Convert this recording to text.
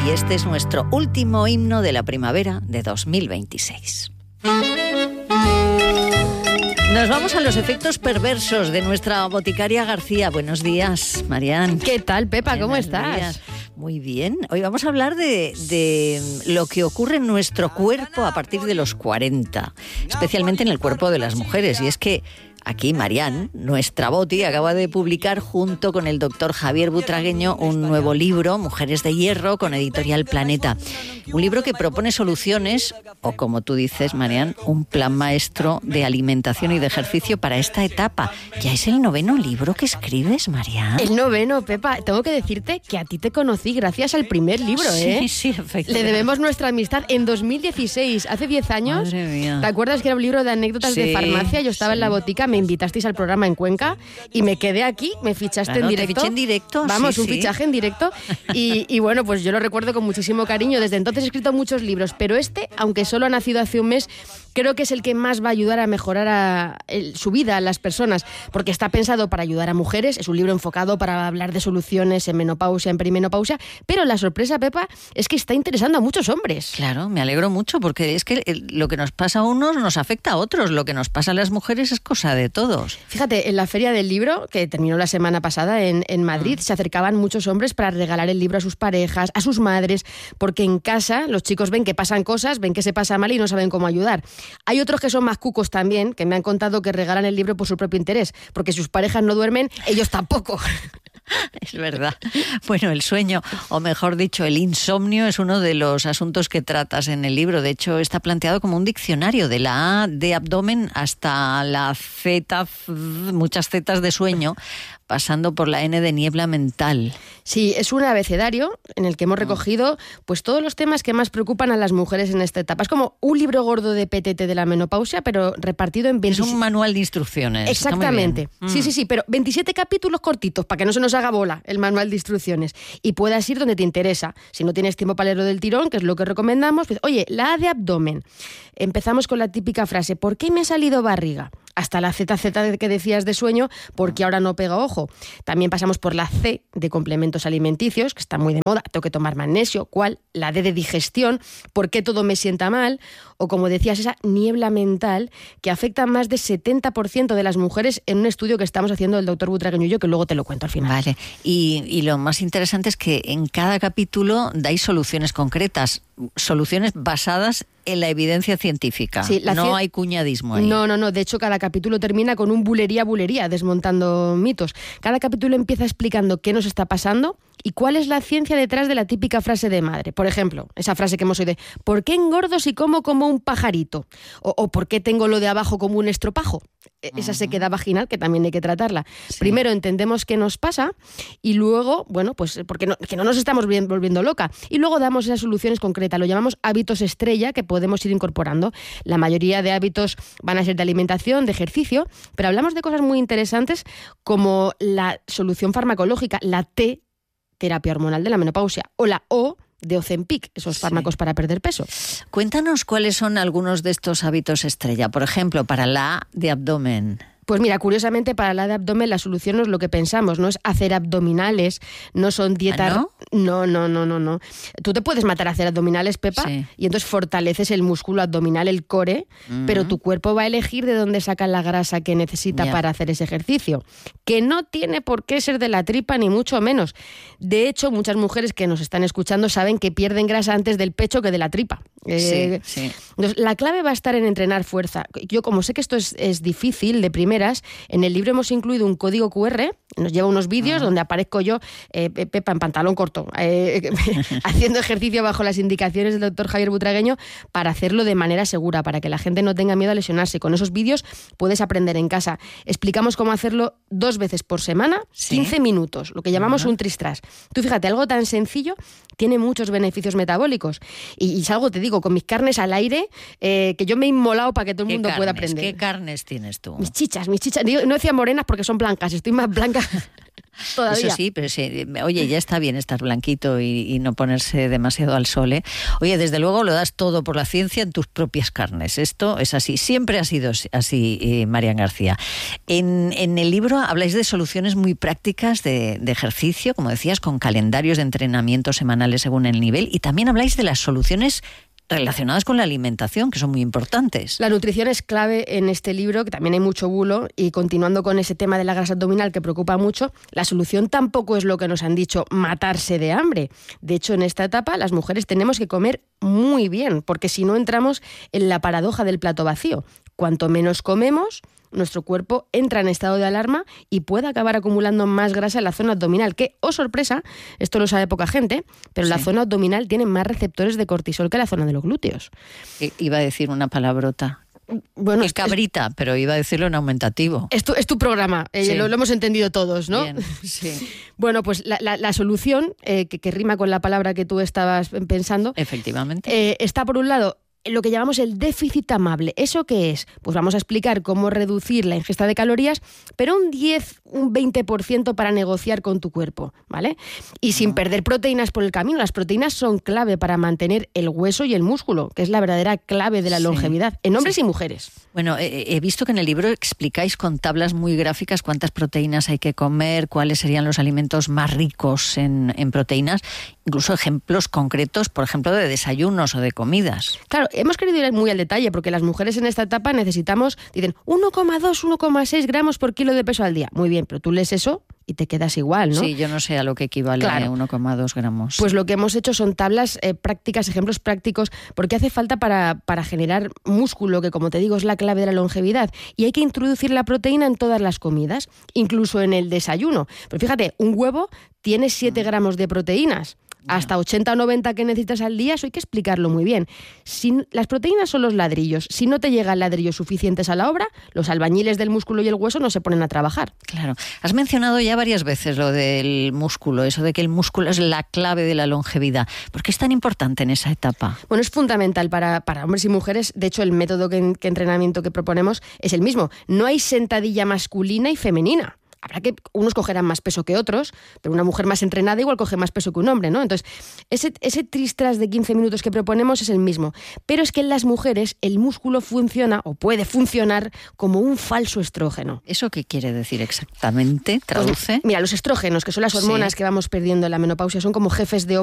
y este es nuestro último himno de la primavera de 2026. Nos vamos a los efectos perversos de nuestra boticaria García. Buenos días, Marian. ¿Qué tal, Pepa? ¿Cómo estás? Días. Muy bien. Hoy vamos a hablar de lo que ocurre en nuestro cuerpo a partir de los 40, especialmente en el cuerpo de las mujeres. Y es que aquí Marian, nuestra boti, acaba de publicar junto con el doctor Javier Butragueño un nuevo libro, Mujeres de Hierro, con Editorial Planeta. Un libro que propone soluciones, o como tú dices, Marian, un plan maestro de alimentación y de ejercicio para esta etapa. Ya es el 9º libro que escribes, Marian. El 9º, Pepa. Tengo que decirte que a ti te conocí gracias al primer libro, ¿eh? Sí, efectivamente. Le debemos nuestra amistad en 2016, hace 10 años. Madre mía. ¿Te acuerdas que era un libro de anécdotas de farmacia? Yo estaba en la botica, me invitasteis al programa en Cuenca y me quedé aquí, me fichaste en directo. Te fiché en directo. Vamos, un fichaje en directo. Y bueno, pues yo lo recuerdo con muchísimo cariño. Desde entonces he escrito muchos libros, pero este, aunque solo ha nacido hace un mes, creo que es el que más va a ayudar a mejorar su vida a las personas, porque está pensado para ayudar a mujeres. Es un libro enfocado para hablar de soluciones en menopausia, en perimenopausia, pero la sorpresa, Pepa, es que está interesando a muchos hombres. Claro, me alegro mucho, porque es que lo que nos pasa a unos nos afecta a otros. Lo que nos pasa a las mujeres es cosa de todos. Fíjate, en la Feria del Libro, que terminó la semana pasada en Madrid, se acercaban muchos hombres para regalar el libro a sus parejas, a sus madres, porque en casa los chicos ven que pasan cosas, ven que se pasa mal y no saben cómo ayudar. Hay otros que son más cucos también, que me han contado que regalan el libro por su propio interés, porque si sus parejas no duermen, ellos tampoco. Es verdad. Bueno, el sueño, o mejor dicho, el insomnio, es uno de los asuntos que tratas en el libro. De hecho, está planteado como un diccionario, de la A de abdomen hasta la Z, muchas zetas de sueño, pasando por la N de niebla mental. Sí, es un abecedario en el que hemos recogido pues todos los temas que más preocupan a las mujeres en esta etapa. Es como un libro gordo de PTT de la menopausia, pero repartido en 27... Es un manual de instrucciones. Exactamente. Sí, pero 27 capítulos cortitos, para que no se nos haga bola el manual de instrucciones. Y puedas ir donde te interesa. Si no tienes tiempo para leerlo del tirón, que es lo que recomendamos, pues, oye, la A de abdomen. Empezamos con la típica frase, ¿por qué me ha salido barriga? Hasta la ZZ que decías de sueño, porque ahora no pega ojo. También pasamos por la C de complementos alimenticios, que está muy de moda, tengo que tomar magnesio, ¿cuál? La D de digestión, ¿por qué todo me sienta mal? O como decías, esa niebla mental que afecta a más del 70% de las mujeres en un estudio que estamos haciendo el doctor Butragueño y yo, que luego te lo cuento al final. Vale, y lo más interesante es que en cada capítulo dais soluciones concretas, soluciones basadas en la evidencia científica. Sí, no hay cuñadismo ahí. No. De hecho, cada capítulo termina con un bulería, desmontando mitos. Cada capítulo empieza explicando qué nos está pasando y cuál es la ciencia detrás de la típica frase de madre. Por ejemplo, esa frase que hemos oído de ¿por qué engordo si como un pajarito? O ¿por qué tengo lo de abajo como un estropajo? Esa sequedad vaginal que también hay que tratarla. Sí. Primero entendemos qué nos pasa y luego, bueno, pues que no nos estamos volviendo loca. Y luego damos esas soluciones concretas. Lo llamamos hábitos estrella que podemos ir incorporando. La mayoría de hábitos van a ser de alimentación, de ejercicio, pero hablamos de cosas muy interesantes como la solución farmacológica, la T, terapia hormonal de la menopausia, o la O, de Ozempic, esos fármacos para perder peso. Cuéntanos cuáles son algunos de estos hábitos estrella. Por ejemplo, para la A de abdomen. Pues mira, curiosamente para la de abdomen la solución no es lo que pensamos, no es hacer abdominales, no son dietas... ¿Ah, no? No. Tú te puedes matar a hacer abdominales, Pepa, sí. Y entonces fortaleces el músculo abdominal, el core, pero tu cuerpo va a elegir de dónde saca la grasa que necesita para hacer ese ejercicio, que no tiene por qué ser de la tripa ni mucho menos. De hecho, muchas mujeres que nos están escuchando saben que pierden grasa antes del pecho que de la tripa. Sí. Entonces, la clave va a estar en entrenar fuerza. Yo, como sé que esto es difícil de primeras, en el libro hemos incluido un código QR, nos lleva unos vídeos donde aparezco yo, Pepa, en pantalón corto, haciendo ejercicio bajo las indicaciones del doctor Javier Butragueño para hacerlo de manera segura, para que la gente no tenga miedo a lesionarse. Con esos vídeos puedes aprender en casa. Explicamos cómo hacerlo 2 veces por semana, 15 minutos, lo que llamamos un tris-tras. Tú fíjate, algo tan sencillo tiene muchos beneficios metabólicos. Y salgo, te digo, con mis carnes al aire, que yo me he inmolado para que todo el mundo pueda aprender. ¿Qué carnes tienes tú? Mis chichas. No decía morenas porque son blancas, estoy más blanca. todavía. Eso sí, pero sí, oye, ya está bien estar blanquito y no ponerse demasiado al sol, ¿eh? Oye, desde luego lo das todo por la ciencia en tus propias carnes. Esto es así, siempre ha sido así, Marian García. En el libro habláis de soluciones muy prácticas de ejercicio, como decías, con calendarios de entrenamiento semanales según el nivel, y también habláis de las soluciones relacionadas con la alimentación, que son muy importantes. La nutrición es clave en este libro, que también hay mucho bulo, y continuando con ese tema de la grasa abdominal que preocupa mucho, la solución tampoco es lo que nos han dicho, matarse de hambre. De hecho, en esta etapa las mujeres tenemos que comer muy bien, porque si no entramos en la paradoja del plato vacío. Cuanto menos comemos, nuestro cuerpo entra en estado de alarma y puede acabar acumulando más grasa en la zona abdominal, que, oh sorpresa, esto lo sabe poca gente, pero la zona abdominal tiene más receptores de cortisol que la zona de los glúteos. Iba a decir una palabrota. Bueno, es cabrita, pero iba a decirlo en aumentativo. Es tu programa, Sí. lo hemos entendido todos, ¿no? Bien, sí. Bueno, pues la solución, que rima con la palabra que tú estabas pensando, Efectivamente. está por un lado lo que llamamos el déficit amable. ¿Eso qué es? Pues vamos a explicar cómo reducir la ingesta de calorías, pero un 20% para negociar con tu cuerpo, ¿vale? Y sin perder proteínas por el camino. Las proteínas son clave para mantener el hueso y el músculo, que es la verdadera clave de la longevidad, en hombres y mujeres. Bueno, he visto que en el libro explicáis con tablas muy gráficas cuántas proteínas hay que comer, cuáles serían los alimentos más ricos en proteínas, incluso ejemplos concretos, por ejemplo, de desayunos o de comidas. Claro, hemos querido ir muy al detalle porque las mujeres en esta etapa necesitamos, dicen, 1,2, 1,6 gramos por kilo de peso al día. Muy bien, pero tú lees eso y te quedas igual, ¿no? Sí, yo no sé a lo que equivale 1,2 gramos. Pues lo que hemos hecho son tablas prácticas, ejemplos prácticos, porque hace falta para generar músculo, que como te digo es la clave de la longevidad. Y hay que introducir la proteína en todas las comidas, incluso en el desayuno. Pero fíjate, un huevo tiene 7 gramos de proteínas. Hasta 80 o 90 que necesitas al día, eso hay que explicarlo muy bien. Las proteínas son los ladrillos. Si no te llegan ladrillos suficientes a la obra, los albañiles del músculo y el hueso no se ponen a trabajar. Claro. Has mencionado ya varias veces lo del músculo, eso de que el músculo es la clave de la longevidad. ¿Por qué es tan importante en esa etapa? Bueno, es fundamental para hombres y mujeres. De hecho, el método que entrenamiento que proponemos es el mismo. No hay sentadilla masculina y femenina. Habrá que unos cogerán más peso que otros, pero una mujer más entrenada igual coge más peso que un hombre, ¿no? Entonces, ese tris-tras de 15 minutos que proponemos es el mismo. Pero es que en las mujeres el músculo funciona o puede funcionar como un falso estrógeno. ¿Eso qué quiere decir exactamente? ¿Traduce? Pues, mira, los estrógenos, que son las hormonas que vamos perdiendo en la menopausia, son como jefes de